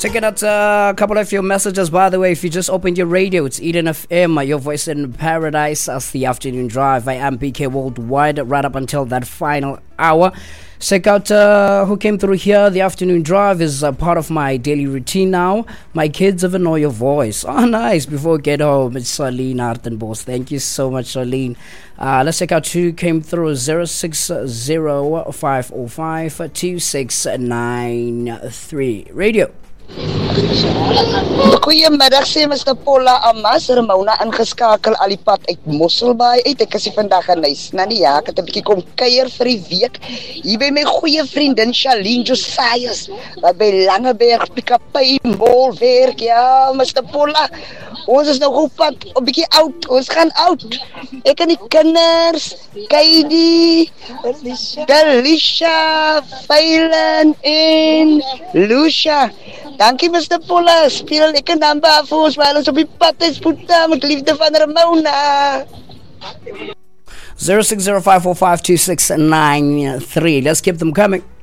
Checking out a couple of your messages, by the way. If you just opened your radio, it's Eden FM, your voice in paradise as the afternoon drive. I am BK Worldwide, right up until that final hour. Check out who came through here. The afternoon drive is part of my daily routine now. My kids even know your voice. Oh, nice. Before we get home, it's Charlene Artenbos. Thank you so much, Charlene. Let's check out who came through. 060-505-2693. Radio. Goeiemiddag, sê Mr. Paula Amas, Ramona ingeskakel alipad uit Mosselbaai uit. Ek is vandag aan huis, nie ja, ek het 'n bietjie kom kuier vir die week. Hier by my goeie vriendin Charlene Josias, wat by Langeberg Pick-up-Pay Mall werk. Ja, Mr. Paula, ons is nou op pad, 'n bietjie oud, ons gaan oud. Ek en die kinders, Kaidi, Delisha, Phelan en Lucia. Dankie Mr. Paula, speel ek 'n nummer vir ons waar ons op die pad is, puta, met liefde van Ramona. 060-545-2693. Let's keep them coming.